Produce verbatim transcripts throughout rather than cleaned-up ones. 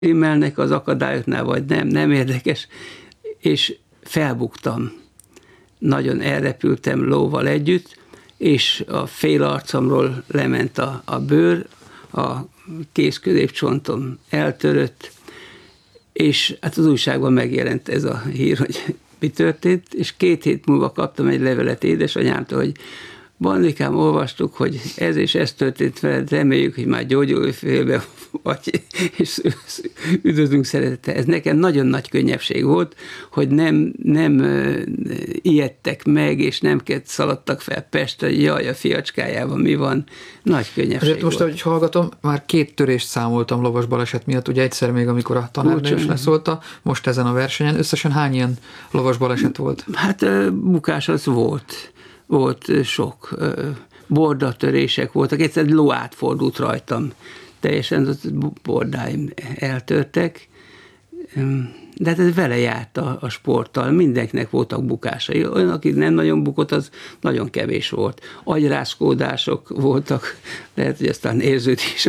rimmelnek az akadályoknál, vagy nem, nem érdekes, és felbuktam. Nagyon elrepültem lóval együtt, és a fél arcomról lement a, a bőr, a kéz-középcsontom eltörött, és hát az újságban megjelent ez a hír, hogy mi történt, és két hét múlva kaptam egy levelet édesanyámtól, hogy Bandikám, olvastuk, hogy ez és ez történt veled, reméljük, hogy már gyógyuló félbe vagy, és üdvözlünk szeretettel. Ez nekem nagyon nagy könnyebbség volt, hogy nem, nem ijedtek meg, és nem szaladtak fel Pestre, hogy jaj, a fiacskájában mi van. Nagy könnyebbség Azért most, volt. ahogy hallgatom, már két törést számoltam lovas baleset miatt, ugye egyszer még, amikor a tanárnő is leszólta, most ezen a versenyen. Összesen hány ilyen lovas baleset volt? Hát bukás az volt. Volt sok. Bordatörések voltak. Egyszer ló átfordult rajtam. Teljesen a bordáim eltörtek. De hát ez vele járt a, a sporttal. Mindenkinek voltak bukásai. Olyan, aki nem nagyon bukott, az nagyon kevés volt. Agyrázkódások voltak. Lehet, hogy aztán érződés.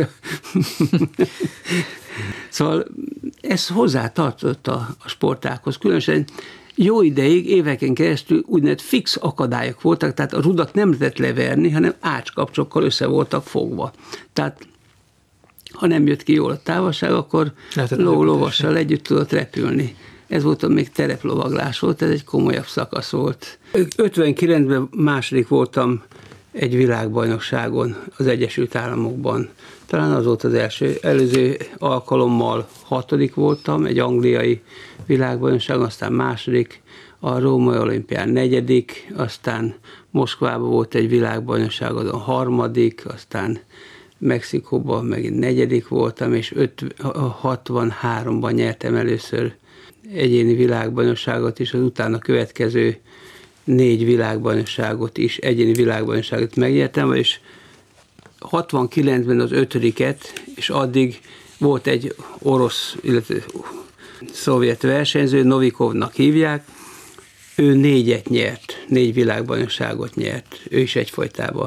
Szóval ez hozzátartott a, a sportákhoz. Különösen jó ideig, éveken keresztül úgynevezett fix akadályok voltak, tehát a rudat nem lehetett leverni, hanem ácskapcsokkal össze voltak fogva. Tehát ha nem jött ki jól a távolság, akkor ló-lovassal együtt tudott repülni. Ez volt, még tereplovaglás volt, ez egy komolyabb szakasz volt. ötvenkilencben második voltam egy világbajnokságon az Egyesült Államokban. Talán az volt az első. Előző alkalommal hatodik voltam, egy angliai világbajnokságon, aztán második, a római olimpián negyedik, aztán Moszkvában volt egy világbajnokságon a harmadik, aztán Mexikóban megint negyedik voltam, és hatvanháromban nyertem először egyéni világbajnokságot is, az utána következő négy világbajnokságot is, egyéni világbajnokságot megnyertem, és hatvankilencben az ötödiket, és addig volt egy orosz, illetve szovjet versenyző, Novikovnak hívják, ő négyet nyert, négy világbajnokságot nyert, ő is egyfolytában.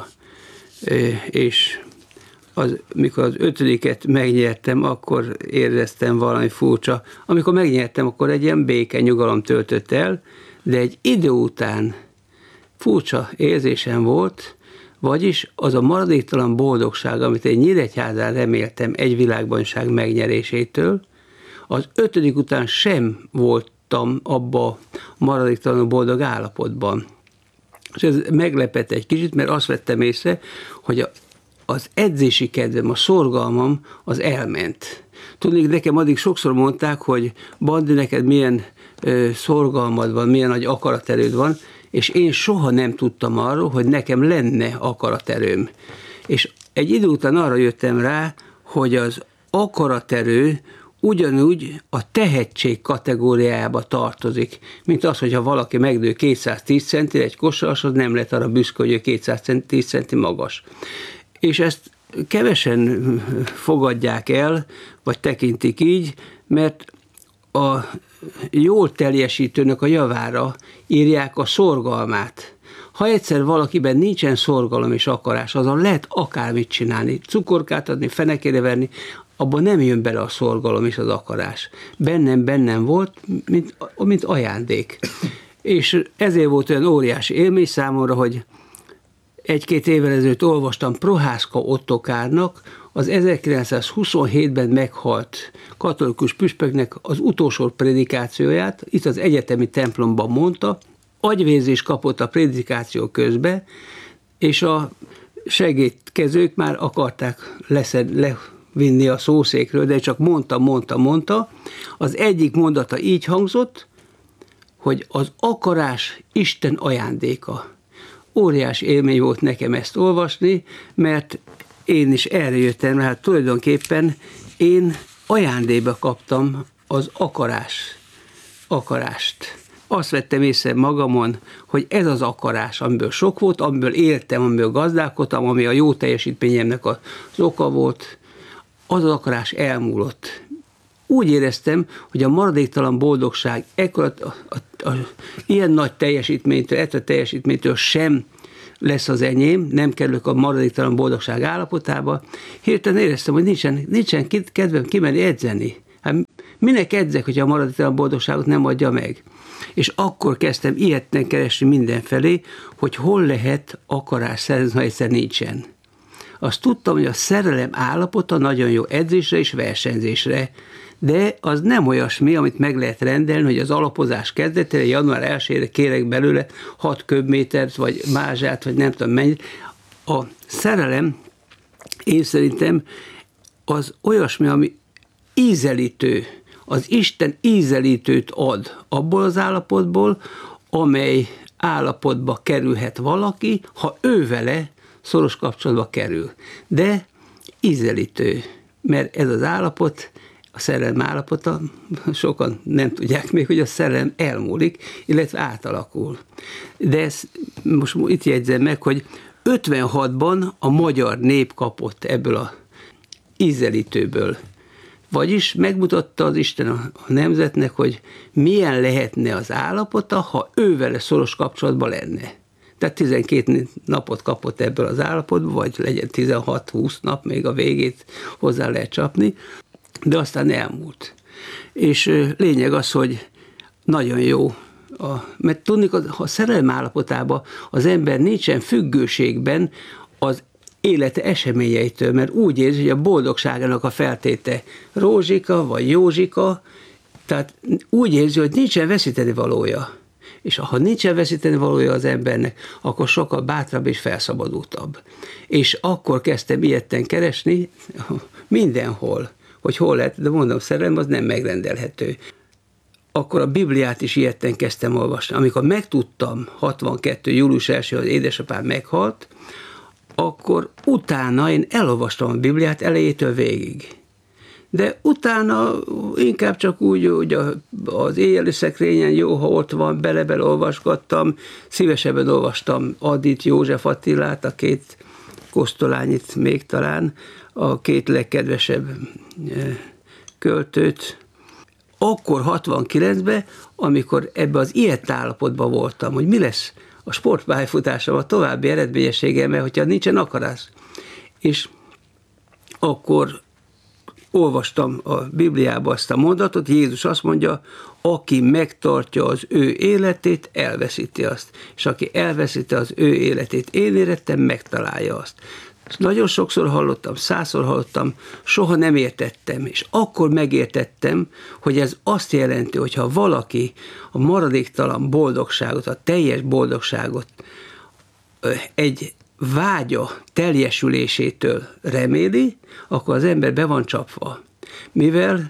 És az, mikor az ötödiket megnyertem, akkor éreztem valami furcsa. Amikor megnyertem, akkor egy ilyen béke, nyugalom töltött el, de egy idő után furcsa érzésem volt, vagyis az a maradéktalan boldogság, amit egy Nyíregyházán reméltem egy világbajnokság megnyerésétől, az ötödik után sem voltam abba a maradéktalanul boldog állapotban. És ez meglepett egy kicsit, mert azt vettem észre, hogy a, az edzési kedvem, a szorgalmam az elment. Tudni, nekem addig sokszor mondták, hogy Bandi, neked milyen ö, szorgalmad van, milyen nagy akaraterőd van, és én soha nem tudtam arról, hogy nekem lenne akaraterőm. És egy idő után arra jöttem rá, hogy az akaraterő ugyanúgy a tehetség kategóriájába tartozik, mint az, hogyha valaki megnő kétszáztíz centire egy kosaras, az nem lehet arra büszke, hogy ő kétszáztíz centi magas. És ezt kevesen fogadják el, vagy tekintik így, mert a jól teljesítőnek a javára írják a szorgalmát. Ha egyszer valakiben nincsen szorgalom és akarás, azon lehet akármit csinálni, cukorkát adni, fenekére verni, abban nem jön bele a szorgalom és az akarás. Bennem, bennem volt, mint, mint ajándék. És ezért volt olyan óriási élmény számomra, hogy egy-két évvel ezelőtt olvastam Prohászka Ottokárnak az ezerkilencszázhuszonhétben meghalt katolikus püspöknek az utolsó prédikációját, itt az egyetemi templomban mondta, agyvérzés kapott a prédikáció közben, és a segédkezők már akarták leszed, levinni a szószékről, de csak mondta, mondta, mondta. Az egyik mondata így hangzott, hogy az akarás Isten ajándéka. Óriási élmény volt nekem ezt olvasni, mert én is erre jöttem, hát tulajdonképpen én ajándékba kaptam az akarás, akarást. Azt vettem észre magamon, hogy ez az akarás, amiből sok volt, amiből éltem, amiből gazdálkodtam, ami a jó teljesítményemnek az oka volt, az az akarás elmúlott. Úgy éreztem, hogy a maradéktalan boldogság ekkor a, a, a, ilyen nagy teljesítménytől, ettől a teljesítménytől sem lesz az enyém, nem kerülök a maradéktalan boldogság állapotába. Hirtelen éreztem, hogy nincsen, nincsen kedvem kimenni edzeni. Hát Minek edzek, hogyha a maradéktalan boldogságot nem adja meg? És akkor kezdtem ilyetten keresni mindenfelé, hogy hol lehet akarás szerezni, ha egyszer nincsen. Azt tudtam, hogy a szerelem állapota nagyon jó edzésre és versenyzésre, de az nem olyasmi, amit meg lehet rendelni, hogy az alapozás kezdetére, január elsejére kérek belőle hat köbmétert, vagy mázsát, vagy nem tudom mennyit. A szerelem, én szerintem, az olyasmi, ami ízelítő, az Isten ízelítőt ad abból az állapotból, amely állapotba kerülhet valaki, ha ő vele szoros kapcsolatba kerül. De ízelítő, mert ez az állapot, a szerelem állapota, sokan nem tudják még, hogy a szerelem elmúlik, illetve átalakul. De ezt most itt jegyzem meg, hogy ötvenhatban a magyar nép kapott ebből a ízelítőből. Vagyis megmutatta az Isten a nemzetnek, hogy milyen lehetne az állapota, ha ő vele szoros kapcsolatban lenne. Tehát tizenkét napot kapott ebből az állapotból, vagy legyen tizenhat-húsz nap, még a végét hozzá lehet csapni, de aztán elmúlt. És lényeg az, hogy nagyon jó, a, mert tudni, ha a szerelem állapotában az ember nincsen függőségben az élete eseményeitől, mert úgy érzi, hogy a boldogságának a feltéte Rózsika vagy Józsika, tehát úgy érzi, hogy nincsen veszíteni valója. És ha nincsen veszíteni valója az embernek, akkor sokkal bátrabb és felszabadultabb. És akkor kezdtem ilyetten keresni mindenhol, hogy hol lehet, de mondom, szerelem az nem megrendelhető. Akkor a Bibliát is ilyetten kezdtem olvasni. Amikor megtudtam, hatvankettő július elsején, hogy édesapám meghalt, akkor utána én elolvastam a Bibliát elejétől végig. De utána inkább csak úgy, hogy az éjjeli szekrényen jó, ha ott van, bele-bele olvasgattam, szívesebben olvastam Adit, József Attilát, a két Kosztolányit még talán, a két legkedvesebb költőt. Akkor hatvankilencben, amikor ebbe az ilyet állapotban voltam, hogy mi lesz a sportpályafutásom, a további eredményességemmel, hogyha nincsen akarás. És akkor olvastam a Bibliába azt a mondatot, Jézus azt mondja, aki megtartja az ő életét, elveszíti azt. És aki elveszíti az ő életét, én érettem, megtalálja azt. Ezt nagyon sokszor hallottam, százszor hallottam, soha nem értettem, és akkor megértettem, hogy ez azt jelenti, hogy ha valaki a maradéktalan boldogságot, a teljes boldogságot egy vágya teljesülésétől reméli, akkor az ember be van csapva. Mivel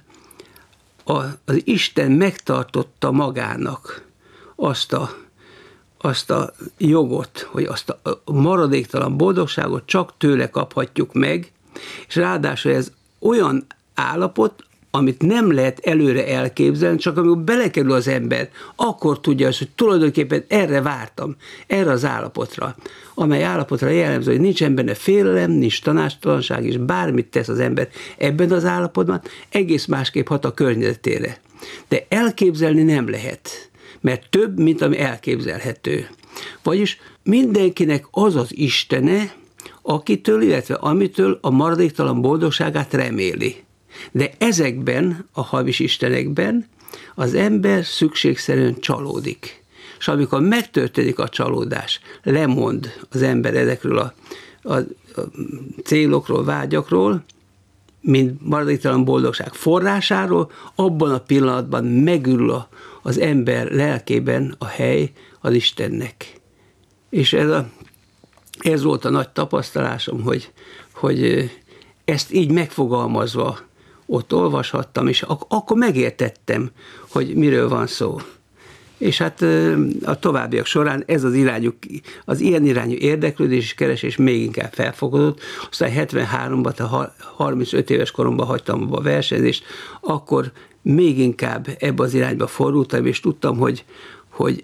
az Isten megtartotta magának azt a azt a jogot, hogy azt a maradéktalan boldogságot csak tőle kaphatjuk meg, és ráadásul ez olyan állapot, amit nem lehet előre elképzelni, csak amikor belekerül az ember, akkor tudja azt, hogy tulajdonképpen erre vártam, erre az állapotra, amely állapotra jellemző, hogy nincsen benne félelem, nincs tanácstalanság, és bármit tesz az ember ebben az állapotban, egész másképp hat a környezetére. De elképzelni nem lehet, mert több, mint ami elképzelhető. Vagyis mindenkinek az az istene, akitől, illetve amitől a maradéktalan boldogságát reméli. De ezekben, a hamis istenekben az ember szükségszerűen csalódik. És amikor megtörténik a csalódás, lemond az ember ezekről a, a, a célokról, vágyakról, mint maradéktalan boldogság forrásáról, abban a pillanatban megürül a az ember lelkében a hely az Istennek. És ez, a, ez volt a nagy tapasztalásom, hogy, hogy ezt így megfogalmazva ott olvashattam, és ak- akkor megértettem, hogy miről van szó. És hát a továbbiak során ez az irányú, az ilyen irányú érdeklődés és keresés még inkább felfogadott. Aztán hetvenháromban, harmincöt éves koromban hagytam abba a versenyzést, akkor még inkább ebbe az irányba fordultam, és tudtam, hogy, hogy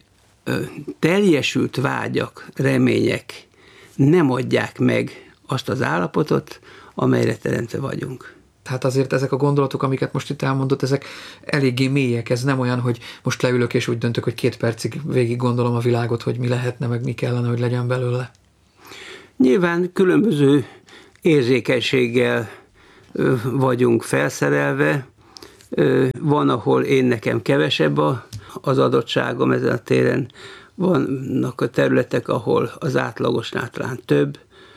teljesült vágyak, remények nem adják meg azt az állapotot, amelyre teremtve vagyunk. Tehát azért ezek a gondolatok, amiket most itt elmondott, ezek eléggé mélyek. Ez nem olyan, hogy most leülök és úgy döntök, hogy két percig végig gondolom a világot, hogy mi lehetne, meg mi kellene, hogy legyen belőle. Nyilván különböző érzékenységgel vagyunk felszerelve, Van, ahol én nekem kevesebb a, az adottságom ezen a téren, vannak a területek, ahol az átlagosnál talán több.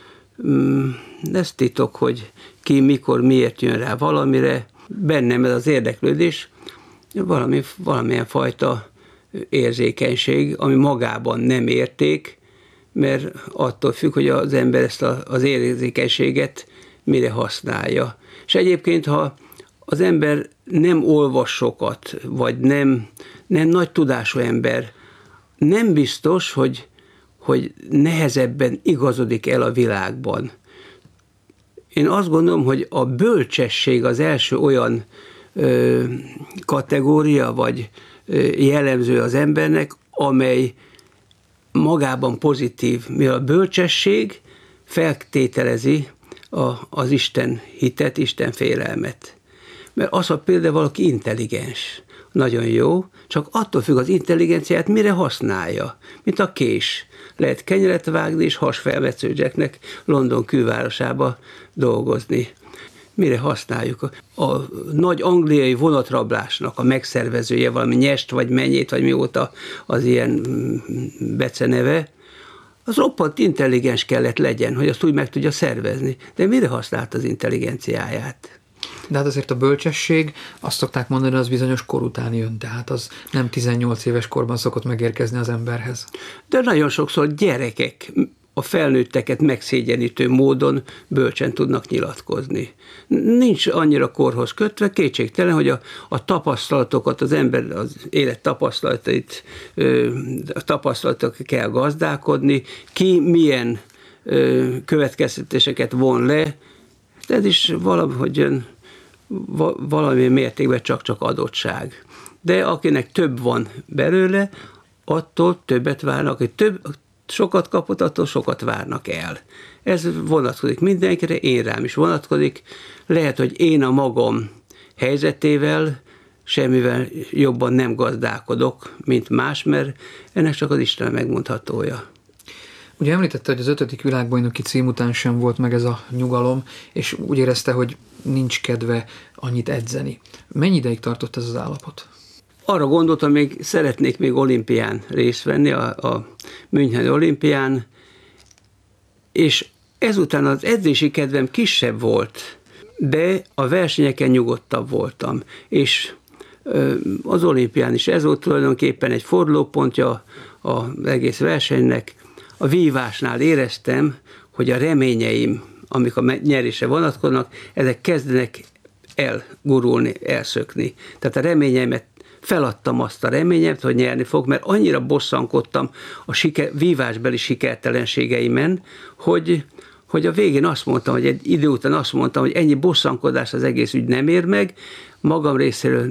Ez titok, hogy ki, mikor, miért jön rá valamire. Bennem ez az érdeklődés, valami, valamilyen fajta érzékenység, ami magában nem érték, mert attól függ, hogy az ember ezt a, az érzékenységet mire használja. És egyébként, ha az ember nem olvas sokat, vagy nem, nem nagy tudású ember, nem biztos, hogy, hogy nehezebben igazodik el a világban. Én azt gondolom, hogy a bölcsesség az első olyan ö, kategória, vagy ö, jellemző az embernek, amely magában pozitív, mivel a bölcsesség feltételezi a, az Isten hitet, Isten félelmet. Mert az, ha például valaki intelligens, nagyon jó, csak attól függ az intelligenciát, mire használja, mint a kés. Lehet kenyeret vágni és hasfelmetsződzseknek London külvárosába dolgozni. Mire használjuk? A, a nagy angliai vonatrablásnak a megszervezője, valami Nyest vagy Menyét, vagy mióta az ilyen beceneve, az roppant intelligens kellett legyen, hogy azt úgy meg tudja szervezni. De mire használt az intelligenciáját? De hát azért a bölcsesség, azt szokták mondani, hogy az bizonyos kor után jön, tehát az nem tizennyolc éves korban szokott megérkezni az emberhez. De nagyon sokszor gyerekek a felnőtteket megszégyenítő módon bölcsen tudnak nyilatkozni. Nincs annyira korhoz kötve, kétségtelen, hogy a, a tapasztalatokat, az ember az élet tapasztalatait, a tapasztalatok kell gazdálkodni, ki milyen következtetéseket von le, de ez is valahogy valami mértékben csak-csak adottság. De akinek több van belőle, attól többet várnak, aki több, sokat kapott, attól sokat várnak el. Ez vonatkozik mindenkire, én rám is vonatkozik. Lehet, hogy én a magam helyzetével semmivel jobban nem gazdálkodok, mint más, mert ennek csak az Isten megmondhatója. Ugye említette, hogy az ötödik világbajnoki cím után sem volt meg ez a nyugalom, és úgy érezte, hogy nincs kedve annyit edzeni. Mennyi ideig tartott ez az állapot? Arra gondoltam, még szeretnék még olimpián részt venni, a, a Müncheni olimpián, és ezután az edzési kedvem kisebb volt, de a versenyeken nyugodtabb voltam, és az olimpián is ez volt tulajdonképpen egy fordulópontja az egész versenynek. A vívásnál éreztem, hogy a reményeim, amik a nyerésre vonatkoznak, ezek kezdenek elgurulni, elszökni. Tehát a reményeimet feladtam azt a reményemet, hogy nyerni fog, mert annyira bosszankodtam a siker, vívásbeli sikertelenségeimen, hogy, hogy a végén azt mondtam, hogy egy idő után azt mondtam, hogy ennyi bosszankodás az egész ügy nem ér meg, magam részéről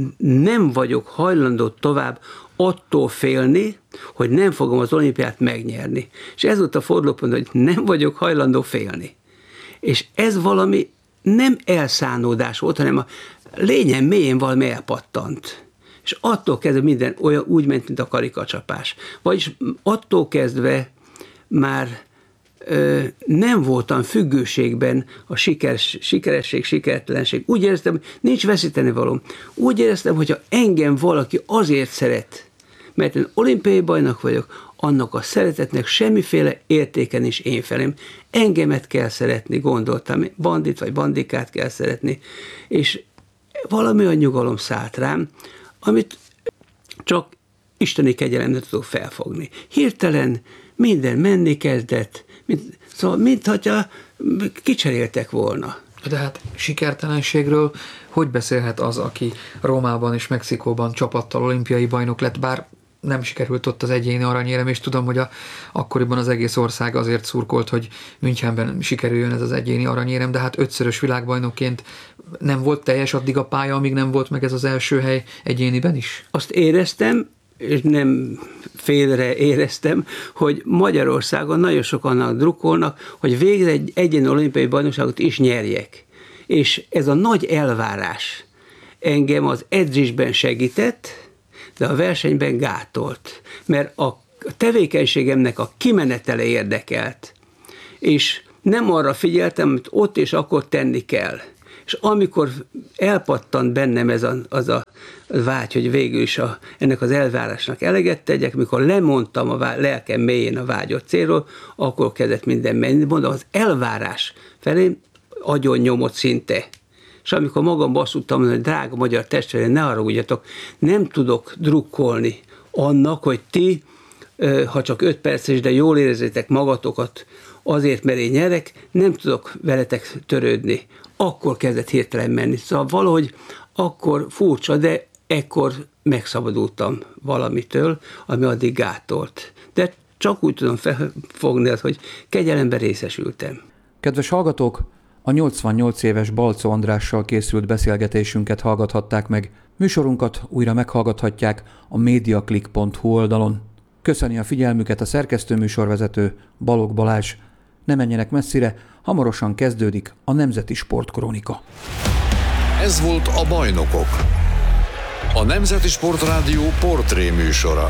nem vagyok hajlandó tovább attól félni, hogy nem fogom az olimpiát megnyerni. És ez volt a fordulópont, hogy nem vagyok hajlandó félni. És ez valami nem elszánódás volt, hanem a lényen mélyén valami elpattant. És attól kezdve minden olyan úgy ment, mint a karikacsapás. Vagyis attól kezdve már ö, nem voltam függőségben a sikeres, sikeresség, sikertelenség. Úgy éreztem, hogy nincs veszíteni valóm. Úgy éreztem, hogyha engem valaki azért szeret, mert én olimpiai bajnok vagyok, annak a szeretetnek semmiféle értéke nincs én felém. Engemet kell szeretni, gondoltam, bandit vagy bandikát kell szeretni, és valami olyan nyugalom szállt rám, amit csak isteni kegyelemnek tudok felfogni. Hirtelen minden menni kezdett, mint, szóval mintha kicseréltek volna. De hát sikertelenségről hogy beszélhet az, aki Rómában és Mexikóban csapattal olimpiai bajnok lett, bár nem sikerült ott az egyéni aranyérem, és tudom, hogy a, akkoriban az egész ország azért szurkolt, hogy Münchenben sikerüljön ez az egyéni aranyérem, de hát ötszörös világbajnokként nem volt teljes addig a pálya, amíg nem volt meg ez az első hely egyéniben is? Azt éreztem, és nem félre éreztem, hogy Magyarországon nagyon sokan drukkolnak, hogy végre egy egyéni olimpiai bajnokságot is nyerjek. És ez a nagy elvárás engem az edzésben segített, de a versenyben gátolt, mert a tevékenységemnek a kimenetele érdekelt, és nem arra figyeltem, amit ott és akkor tenni kell. És amikor elpattant bennem ez a, az a vágy, hogy végül is a, ennek az elvárásnak eleget tegyek, mikor lemondtam a vágy, lelkem mélyén a vágyott célról, akkor kezdett minden menni. Mondom, az elvárás felé agyon nyomott szinte. És amikor magamban azt tudtam, hogy drága magyar testvérem, ne haragudjatok, nem tudok drukkolni annak, hogy ti, ha csak öt perces, de jól érezzétek magatokat azért, mert én nyerek, nem tudok veletek törődni. Akkor kezdett hirtelen menni. Szóval valahogy akkor furcsa, de ekkor megszabadultam valamitől, ami addig gátolt. De csak úgy tudom felfogni, hogy kegyelemben részesültem. Kedves hallgatók, a nyolcvannyolc éves Balczó Andrással készült beszélgetésünket hallgathatták meg. Műsorunkat újra meghallgathatják a mediaclick pont hu oldalon. Köszöni a figyelmüket a szerkesztő műsorvezető Balogh Balázs. Ne menjenek messzire, hamarosan kezdődik a Nemzeti Sportkrónika. Ez volt a Bajnokok, a Nemzeti Sportrádió portré műsora.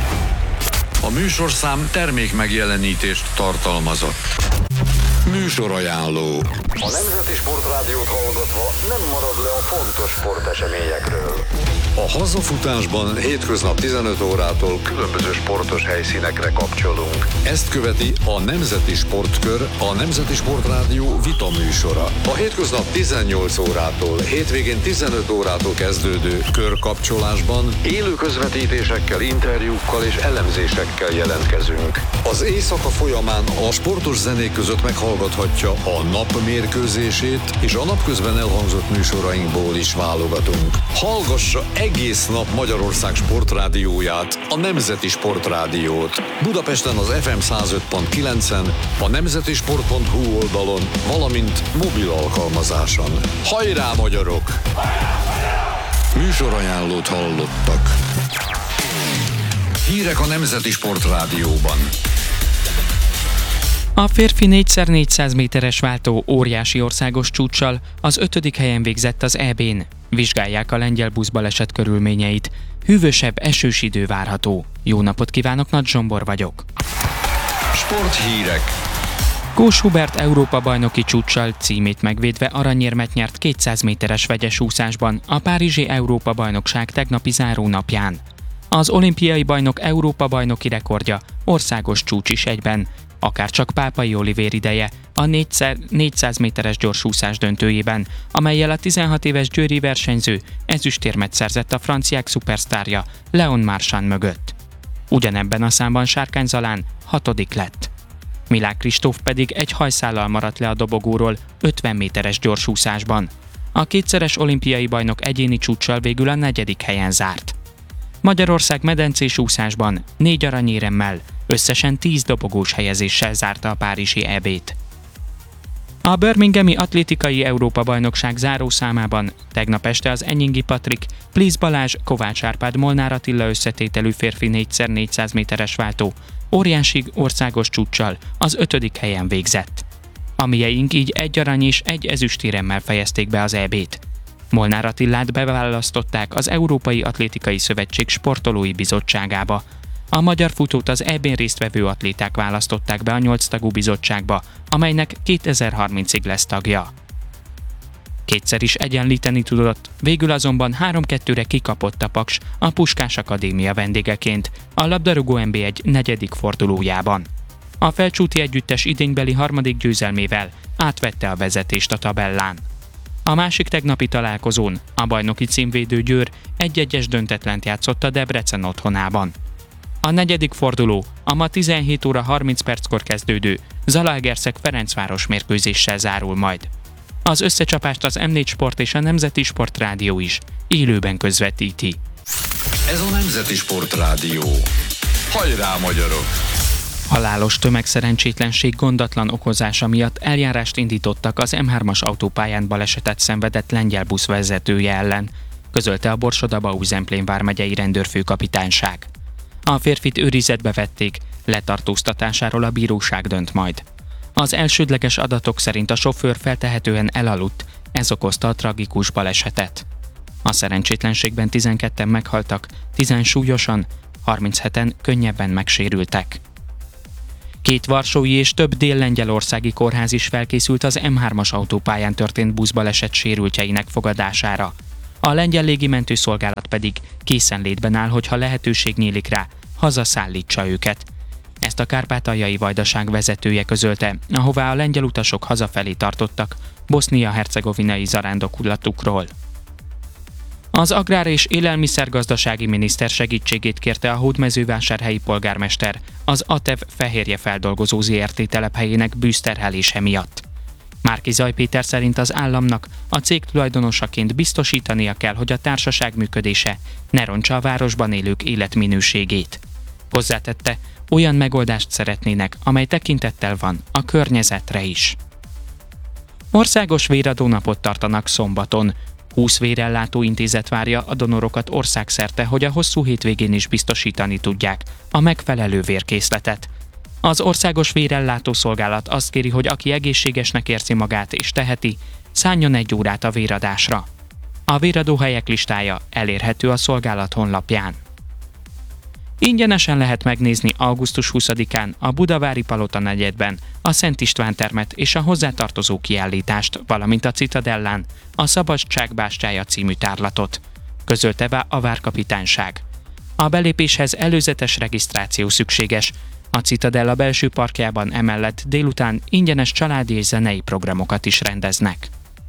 A műsorszám termékmegjelenítést tartalmazott. Műsorajánló. A Nemzeti Sportrádiót hallgatva nem marad le a fontos sporteseményekről. A hazafutásban hétköznap tizenöt órától különböző sportos helyszínekre kapcsolunk. Ezt követi a Nemzeti Sportkör, a Nemzeti Sportrádió vita műsora. A hétköznap tizennyolc órától, hétvégén tizenöt órától kezdődő körkapcsolásban élő közvetítésekkel, interjúkkal és elemzésekkel jelentkezünk. Az éjszaka folyamán a sportos zenék között meghallgathatja a nap mérkőzését, és a napközben elhangzott műsorainkból is válogatunk. Hallgassa egész nap Magyarország sportrádióját, a Nemzeti Sportrádiót. Budapesten az ef em száz öt pont kilencen, a nemzetisport pont hu oldalon, valamint mobil alkalmazáson. Hajrá, magyarok! Műsorajánlót hallottak. Hírek a Nemzeti Sportrádióban. A férfi négy szer négyszáz méteres váltó óriási országos csúccsal az ötödik helyen végzett az é bén. Vizsgálják a lengyel buszbaleset körülményeit. Hűvösebb, esős idő várható. Jó napot kívánok, Nagy Zsombor vagyok. Sporthírek. Kós Hubert Európa-bajnoki csúccsal címét megvédve aranyérmet nyert kétszáz méteres vegyes úszásban a párizsi Európa-bajnokság tegnapi zárónapján. Az olimpiai bajnok Európa-bajnoki rekordja országos csúcs is egyben, akárcsak Pápai Olivér ideje a négyszáz méteres gyorsúszás döntőjében, amellyel a tizenhat éves győri versenyző ezüstérmet szerzett a franciák szupersztárja Leon Marchand mögött. Ugyanebben a számban Sárkány Zalán hatodik lett. Milák Kristóf pedig egy hajszállal maradt le a dobogóról ötven méteres gyorsúszásban. A kétszeres olimpiai bajnok egyéni csúccsal végül a negyedik helyen zárt. Magyarország medencés úszásban négy aranyéremmel, összesen tíz dobogós helyezéssel zárta a párizsi é bét. A birminghami atlétikai Európa-bajnokság zárószámában tegnap este az Enyingi Patrik, Plisz Balázs, Kovács Árpád, Molnár Attila összetételű férfi négy szer négyszáz méteres váltó óriási országos csúccsal az ötödik helyen végzett. A mieink így egy arany és egy ezüstéremmel fejezték be az é bét. Molnár Attilát beválasztották az Európai Atlétikai Szövetség sportolói bizottságába. A magyar futót az é bén résztvevő atléták választották be a nyolc tagú bizottságba, amelynek kétezer-harmincig lesz tagja. Kétszer is egyenlíteni tudott, végül azonban három-kettőre kikapott a Paks a Puskás Akadémia vendégeként a labdarúgó en bé egy negyedik fordulójában. A Felcsúti együttes idénybeli harmadik győzelmével átvette a vezetést a tabellán. A másik tegnapi találkozón a bajnoki címvédő Győr egy-egyes döntetlent játszott a Debrecen otthonában. A negyedik forduló a ma tizenhét óra harminc perckor kezdődő Zalaegerszeg Ferencváros mérkőzéssel zárul majd. Az összecsapást az em négy Sport és a Nemzeti Sportrádió is élőben közvetíti. Ez a Nemzeti Sportrádió. Hajrá, magyarok! Halálos tömegszerencsétlenség gondatlan okozása miatt eljárást indítottak az em hármas autópályán balesetet szenvedett lengyel busz vezetője ellen, közölte a Borsod-Abaúj-Zemplén vármegyei rendőrfőkapitányság. A férfit őrizetbe vették, letartóztatásáról a bíróság dönt majd. Az elsődleges adatok szerint a sofőr feltehetően elaludt, ez okozta a tragikus balesetet. A szerencsétlenségben tizenketten meghaltak, tízen súlyosan, harmincheten könnyebben megsérültek. Két varsói és több dél-lengyelországi kórház is felkészült az em hármas autópályán történt buszbaleset sérültjeinek fogadására. A lengyel légimentőszolgálat pedig készenlétben áll, hogyha lehetőség nyílik rá, hazaszállítsa őket. Ezt a kárpátaljai vajdaság vezetője közölte, ahová a lengyel utasok hazafelé tartottak bosznia-hercegovinai zarándokulatukról. Az Agrár- és Élelmiszergazdasági Miniszter segítségét kérte a hódmezővásárhelyi polgármester az á té e vé fehérje feldolgozó zé er té telephelyének bűzterhelése miatt. Márki Zaj Péter szerint az államnak a cég tulajdonosaként biztosítania kell, hogy a társaság működése ne rontsa a városban élők életminőségét. Hozzátette, olyan megoldást szeretnének, amely tekintettel van a környezetre is. Országos véradó napot tartanak szombaton. húsz vérellátó intézet várja a donorokat országszerte, hogy a hosszú hétvégén is biztosítani tudják a megfelelő vérkészletet. Az Országos Vérellátó Szolgálat azt kéri, hogy aki egészségesnek érzi magát és teheti, szálljon egy órát a véradásra. A véradóhelyek listája elérhető a szolgálat honlapján. Ingyenesen lehet megnézni augusztus huszadikán a Budavári Palota negyedben a Szent István termet és a hozzátartozó kiállítást, valamint a Citadellán a Szabadság bástyája című tárlatot, közölte a várkapitányság. A belépéshez előzetes regisztráció szükséges. A Citadella belső parkjában emellett délután ingyenes családi és zenei programokat is rendeznek.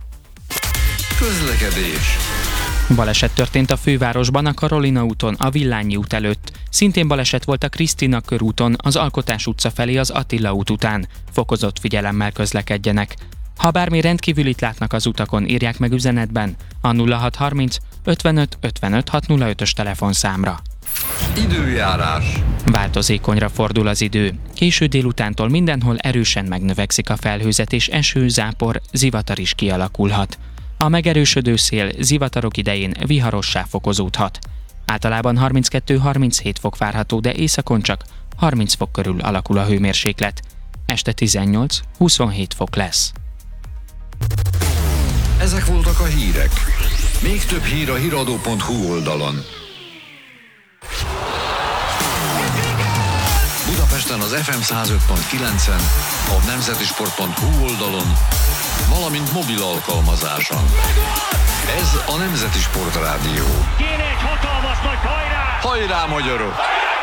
Közlekedés. Baleset történt a fővárosban, a Karolina úton, a Villányi út előtt. Szintén baleset volt a Krisztina körúton, az Alkotás utca felé az Attila út után. Fokozott figyelemmel közlekedjenek. Ha bármi rendkívülit látnak az utakon, írják meg üzenetben a nulla hat harminc ötvenöt ötvenöt hatszázötös telefonszámra. Időjárás. Változékonyra fordul az idő. Késő délutántól mindenhol erősen megnövekszik a felhőzet, és eső, zápor, zivatar is kialakulhat. A megerősödő szél zivatarok idején viharossá fokozódhat. Általában harminckettő harminchét fok várható, de északon csak harminc fok körül alakul a hőmérséklet. Este tizennyolc huszonhét fok lesz. Ezek voltak a hírek. Még több hír a híradó pont hu oldalon. Budapesten az ef em száz öt pont kilencen, a nemzetisport pont hu oldalon, valamint mobil alkalmazáson. Ez a Nemzeti Sport Rádió. Kéne egy hatalmas nagy hajrá! Hajrá, magyarok!